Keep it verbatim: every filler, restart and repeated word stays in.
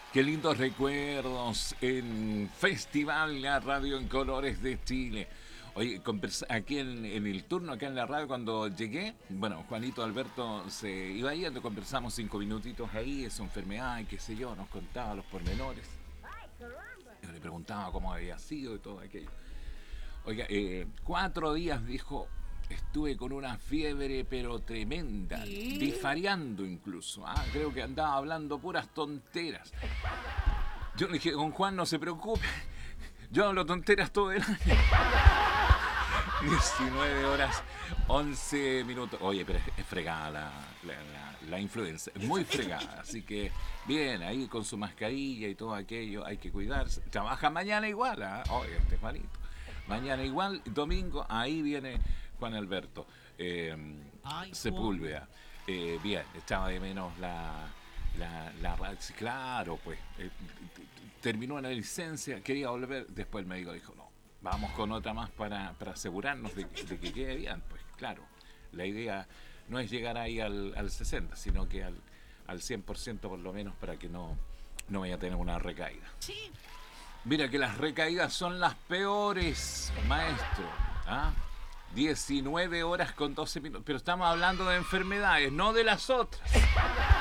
Qué lindos recuerdos en Festival La Radio en Colores de Chile. Oye, conversa- aquí en, en el turno, acá en la radio, cuando llegué, bueno, Juanito Alberto se iba yendo, conversamos cinco minutitos ahí de su enfermedad y qué sé yo, nos contaba los pormenores. Yo le preguntaba cómo había sido y todo aquello. Oiga, eh, cuatro días, dijo, estuve con una fiebre pero tremenda, disfariando incluso. Ah, creo que andaba hablando puras tonteras. Yo le dije, con Juan no se preocupe, yo hablo tonteras todo el año. diecinueve horas, once minutos. Oye, pero es, es fregada la, la, la, la influenza, es muy fregada. Así que, bien, ahí con su mascarilla y todo aquello, hay que cuidarse. Trabaja mañana igual, ¿ah? Oye, este Juanito. Mañana igual, domingo, ahí viene Juan Alberto eh, Sepúlveda. Eh, bien, echaba de menos la, la, la radio. Claro, pues, eh, terminó la licencia, quería volver, después el médico dijo, no, vamos con otra más para, para asegurarnos de, de que quede bien. Pues claro, la idea no es llegar ahí al, al sesenta, sino que al, al cien por ciento por lo menos para que no, no vaya a tener una recaída. Sí. Mira que las recaídas son las peores, maestro. ¿Ah? diecinueve horas con doce minutos. Pero estamos hablando de enfermedades, no de las otras.